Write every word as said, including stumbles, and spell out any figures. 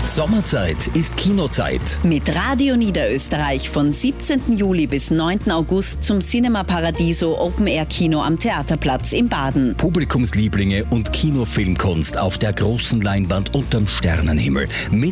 Sommerzeit ist Kinozeit. Mit Radio Niederösterreich von siebzehnten Juli bis neunten August zum Cinema Paradiso Open Air Kino am Theaterplatz in Baden. Publikumslieblinge und Kinofilmkunst auf der großen Leinwand unterm Sternenhimmel. Mit